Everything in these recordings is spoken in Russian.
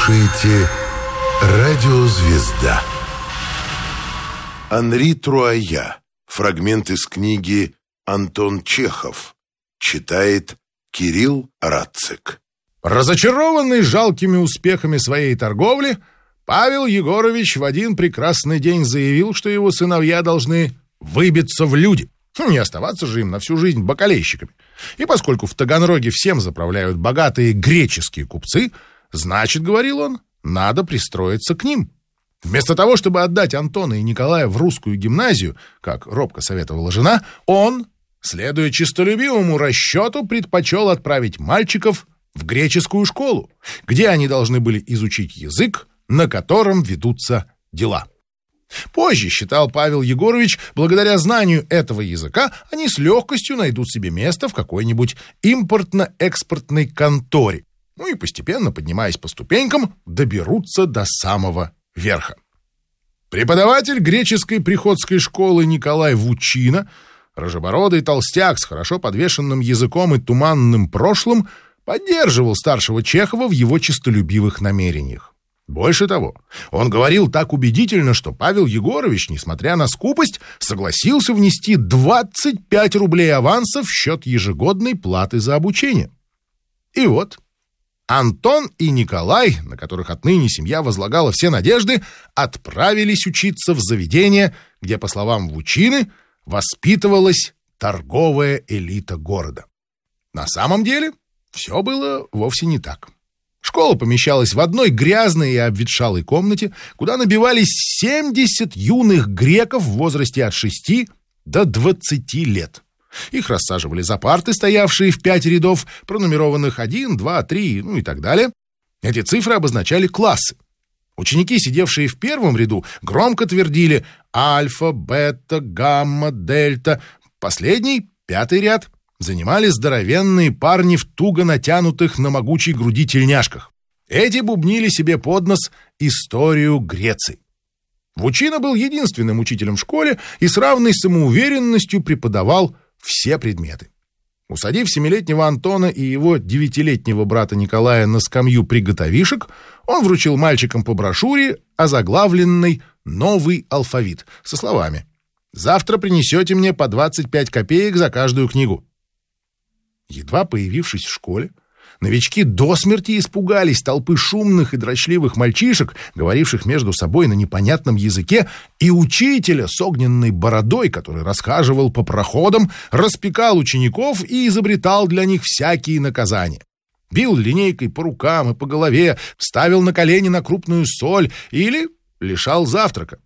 слушаете «Радио Звезда». Анри Труая. Фрагмент из книги «Антон Чехов». Читает Кирилл Радцик. Разочарованный жалкими успехами своей торговли, Павел Егорович в один прекрасный день заявил, что его сыновья должны выбиться в люди. Не оставаться же им на всю жизнь бакалейщиками. И поскольку в Таганроге всем заправляют богатые греческие купцы, значит, говорил он, надо пристроиться к ним. Вместо того, чтобы отдать Антона и Николая в русскую гимназию, как робко советовала жена, он, следуя честолюбивому расчету, предпочел отправить мальчиков в греческую школу, где они должны были изучить язык, на котором ведутся дела. Позже, считал Павел Егорович, благодаря знанию этого языка они с легкостью найдут себе место в какой-нибудь импортно-экспортной конторе, и постепенно, поднимаясь по ступенькам, доберутся до самого верха. Преподаватель греческой приходской школы Николай Вучина, рыжебородый толстяк с хорошо подвешенным языком и туманным прошлым, поддерживал старшего Чехова в его честолюбивых намерениях. Больше того, он говорил так убедительно, что Павел Егорович, несмотря на скупость, согласился внести 25 рублей аванса в счет ежегодной платы за обучение. И вот Антон и Николай, на которых отныне семья возлагала все надежды, отправились учиться в заведение, где, по словам Вучины, воспитывалась торговая элита города. На самом деле все было вовсе не так. Школа помещалась в одной грязной и обветшалой комнате, куда набивались 70 юных греков в возрасте от 6 до 20 лет. Их рассаживали за парты, стоявшие в 5 рядов, пронумерованных 1, 2, 3, и так далее. Эти цифры обозначали классы. Ученики, сидевшие в первом ряду, громко твердили альфа, бета, гамма, дельта. Последний, 5-й ряд, занимали здоровенные парни в туго натянутых на могучей груди тельняшках. Эти бубнили себе под нос историю Греции. Вучина был единственным учителем в школе и с равной самоуверенностью преподавал все предметы. Усадив 7-летнего Антона и его 9-летнего брата Николая на скамью приготовишек, он вручил мальчикам по брошюре, озаглавленной «Новый алфавит», со словами: «Завтра принесете мне по 25 копеек за каждую книгу». Едва появившись в школе, новички до смерти испугались толпы шумных и дрочливых мальчишек, говоривших между собой на непонятном языке, и учителя с огненной бородой, который расхаживал по проходам, распекал учеников и изобретал для них всякие наказания. Бил линейкой по рукам и по голове, ставил на колени на крупную соль или лишал завтрака.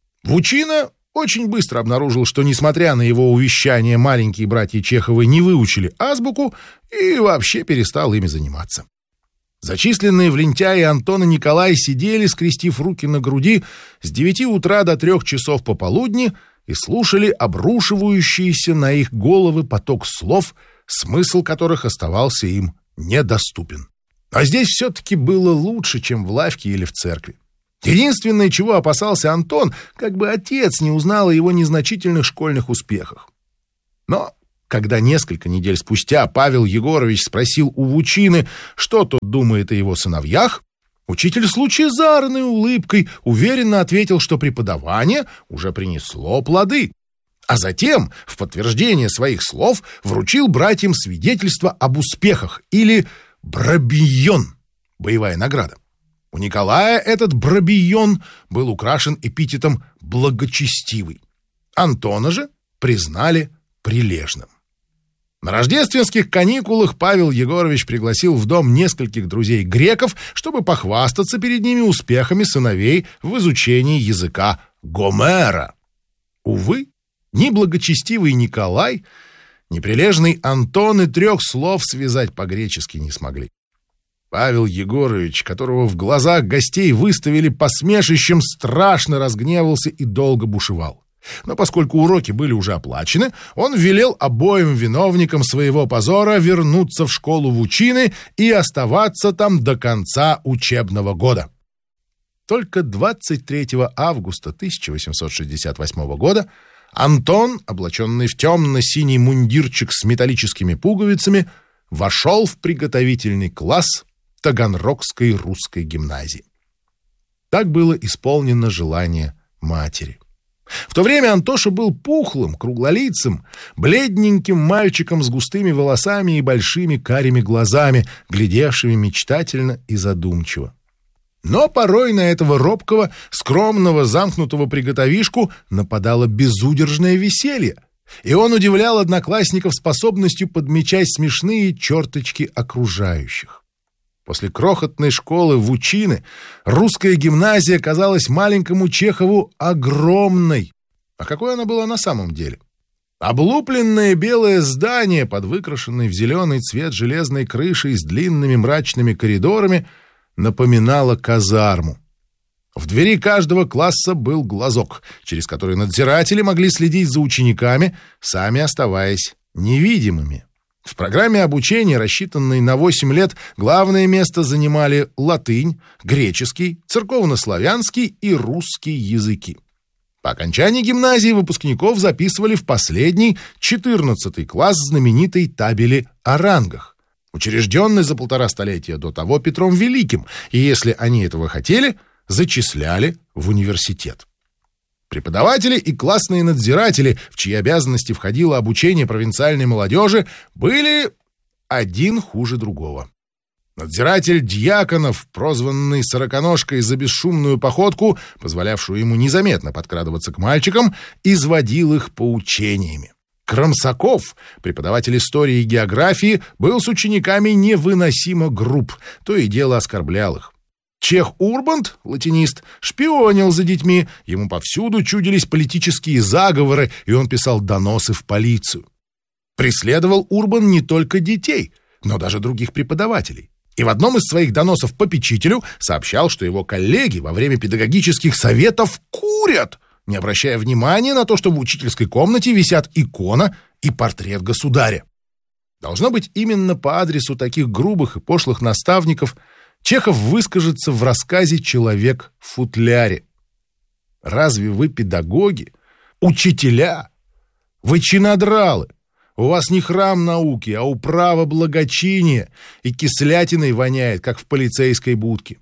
Вучина очень быстро обнаружил, что, несмотря на его увещания, маленькие братья Чеховы не выучили азбуку и вообще перестал ими заниматься. Зачисленные в лентяи Антон и Николай сидели, скрестив руки на груди, с 9 утра до 3 часов пополудни и слушали обрушивающийся на их головы поток слов, смысл которых оставался им недоступен. А здесь все-таки было лучше, чем в лавке или в церкви. Единственное, чего опасался Антон, как бы отец не узнал о его незначительных школьных успехах. Но когда несколько недель спустя Павел Егорович спросил у Вучины, что тот думает о его сыновьях, учитель с лучезарной улыбкой уверенно ответил, что преподавание уже принесло плоды. А затем, в подтверждение своих слов, вручил братьям свидетельство об успехах, или брабийон, боевая награда. У Николая этот брабийон был украшен эпитетом «благочестивый». Антона же признали прилежным. На рождественских каникулах Павел Егорович пригласил в дом нескольких друзей-греков, чтобы похвастаться перед ними успехами сыновей в изучении языка Гомера. Увы, ни благочестивый Николай, ни прилежный Антон и 3 слов связать по-гречески не смогли. Павел Егорович, которого в глазах гостей выставили посмешищем, страшно разгневался и долго бушевал. Но поскольку уроки были уже оплачены, он велел обоим виновникам своего позора вернуться в школу Вучины и оставаться там до конца учебного года. Только 23 августа 1868 года Антон, облаченный в темно-синий мундирчик с металлическими пуговицами, вошел в приготовительный класс Таганрогской русской гимназии. Так было исполнено желание матери. В то время Антоша был пухлым, круглолицым, бледненьким мальчиком с густыми волосами и большими карими глазами, глядевшими мечтательно и задумчиво. Но порой на этого робкого, скромного, замкнутого приготовишку нападало безудержное веселье, и он удивлял одноклассников способностью подмечать смешные черточки окружающих. После крохотной школы вучины русская гимназия казалась маленькому Чехову огромной. А какой она была на самом деле? Облупленное белое здание под выкрашенной в зеленый цвет железной крышей с длинными мрачными коридорами напоминало казарму. В двери каждого класса был глазок, через который надзиратели могли следить за учениками, сами оставаясь невидимыми. В программе обучения, рассчитанной на 8 лет, главное место занимали латынь, греческий, церковнославянский и русский языки. По окончании гимназии выпускников записывали в последний, 14 класс знаменитой табели о рангах, учрежденной за 1,5 столетия до того Петром Великим, и если они этого хотели, зачисляли в университет. Преподаватели и классные надзиратели, в чьи обязанности входило обучение провинциальной молодежи, были один хуже другого. Надзиратель Дьяконов, прозванный Сороконожкой за бесшумную походку, позволявшую ему незаметно подкрадываться к мальчикам, изводил их поучениями. Крамсаков, преподаватель истории и географии, был с учениками невыносимо груб, то и дело оскорблял их. Чех Урбант, латинист, шпионил за детьми, ему повсюду чудились политические заговоры, и он писал доносы в полицию. Преследовал Урбан не только детей, но даже других преподавателей. И в одном из своих доносов попечителю сообщал, что его коллеги во время педагогических советов курят, не обращая внимания на то, что в учительской комнате висят икона и портрет государя. Должно быть, именно по адресу таких грубых и пошлых наставников Чехов выскажется в рассказе «Человек в футляре». Разве вы педагоги, учителя? Вы чинодралы. У вас не храм науки, а управа благочиния, и кислятиной воняет, как в полицейской будке.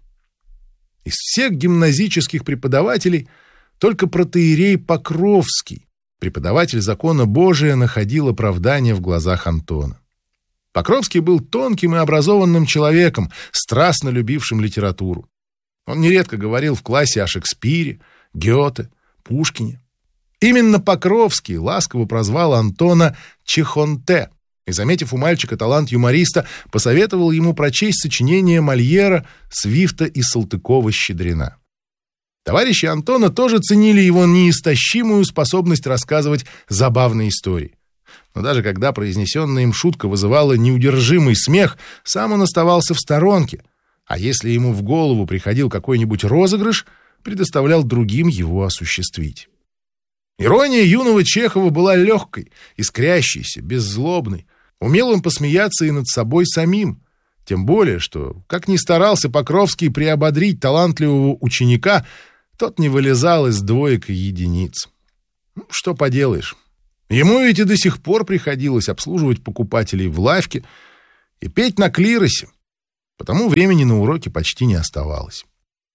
Из всех гимназических преподавателей только протоиерей Покровский, преподаватель закона Божия, находил оправдание в глазах Антона. Покровский был тонким и образованным человеком, страстно любившим литературу. Он нередко говорил в классе о Шекспире, Гёте, Пушкине. Именно Покровский ласково прозвал Антона Чехонте и, заметив у мальчика талант юмориста, посоветовал ему прочесть сочинения Мольера, Свифта и Салтыкова-Щедрина. Товарищи Антона тоже ценили его неистощимую способность рассказывать забавные истории. Но даже когда произнесенная им шутка вызывала неудержимый смех, сам он оставался в сторонке, а если ему в голову приходил какой-нибудь розыгрыш, предоставлял другим его осуществить. Ирония юного Чехова была легкой, искрящейся, беззлобной. Умел он посмеяться и над собой самим. Тем более, что, как ни старался Покровский приободрить талантливого ученика, тот не вылезал из двоек и единиц. Что поделаешь. Ему ведь и до сих пор приходилось обслуживать покупателей в лавке и петь на клиросе, потому времени на уроки почти не оставалось.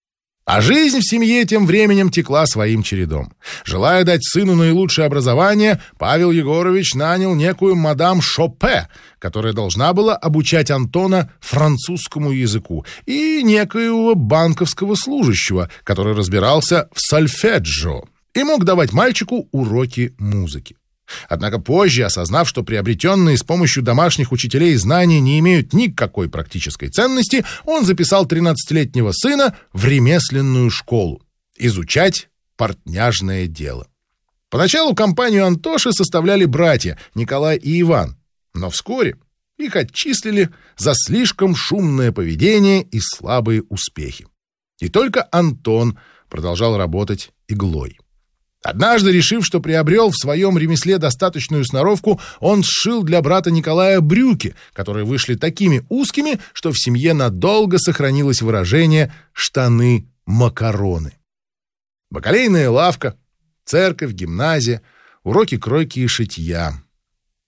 А жизнь в семье тем временем текла своим чередом. Желая дать сыну наилучшее образование, Павел Егорович нанял некую мадам Шопе, которая должна была обучать Антона французскому языку, и некоего банковского служащего, который разбирался в сольфеджио и мог давать мальчику уроки музыки. Однако позже, осознав, что приобретенные с помощью домашних учителей знания не имеют никакой практической ценности, он записал 13-летнего сына в ремесленную школу изучать портняжное дело. Поначалу компанию Антоши составляли братья Николай и Иван, но вскоре их отчислили за слишком шумное поведение и слабые успехи. И только Антон продолжал работать иглой. Однажды, решив, что приобрел в своем ремесле достаточную сноровку, он сшил для брата Николая брюки, которые вышли такими узкими, что в семье надолго сохранилось выражение «штаны-макароны». Бакалейная лавка, церковь, гимназия, уроки кройки и шитья.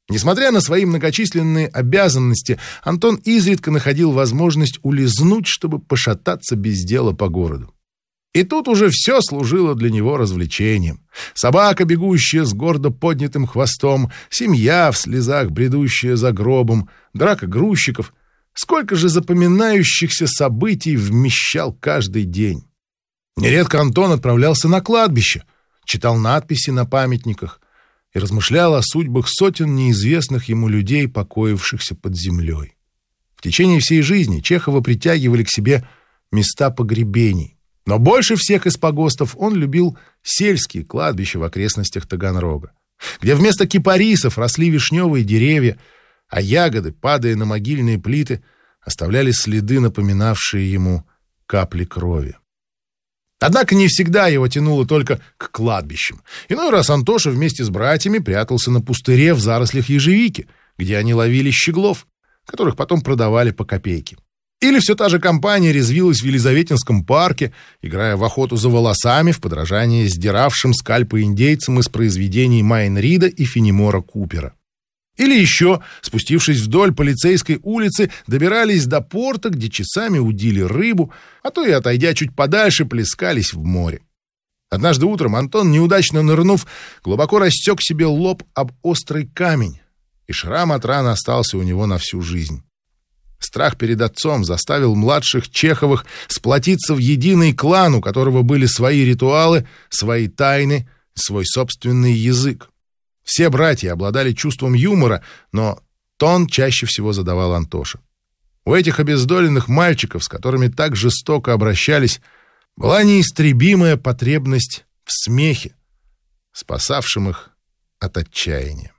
Несмотря на свои многочисленные обязанности, Антон изредка находил возможность улизнуть, чтобы пошататься без дела по городу. И тут уже все служило для него развлечением. Собака, бегущая с гордо поднятым хвостом, семья в слезах, бредущая за гробом, драка грузчиков. Сколько же запоминающихся событий вмещал каждый день. Нередко Антон отправлялся на кладбище, читал надписи на памятниках и размышлял о судьбах сотен неизвестных ему людей, покоившихся под землей. В течение всей жизни Чехова притягивали к себе места погребений. Но больше всех из погостов он любил сельские кладбища в окрестностях Таганрога, где вместо кипарисов росли вишневые деревья, а ягоды, падая на могильные плиты, оставляли следы, напоминавшие ему капли крови. Однако не всегда его тянуло только к кладбищам. Иной раз Антоша вместе с братьями прятался на пустыре в зарослях ежевики, где они ловили щеглов, которых потом продавали по копейке. Или все та же компания резвилась в Елизаветинском парке, играя в охоту за волосами в подражание сдиравшим скальпы индейцам из произведений Майн Рида и Фенемора Купера. Или еще, спустившись вдоль полицейской улицы, добирались до порта, где часами удили рыбу, а то и, отойдя чуть подальше, плескались в море. Однажды утром Антон, неудачно нырнув, глубоко рассек себе лоб об острый камень, и шрам от раны остался у него на всю жизнь. Страх перед отцом заставил младших Чеховых сплотиться в единый клан, у которого были свои ритуалы, свои тайны, свой собственный язык. Все братья обладали чувством юмора, но тон чаще всего задавал Антоша. У этих обездоленных мальчиков, с которыми так жестоко обращались, была неистребимая потребность в смехе, спасавшем их от отчаяния.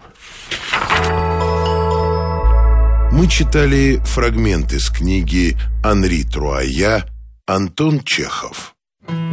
Мы читали фрагмент из книги Анри Труая «Антон Чехов».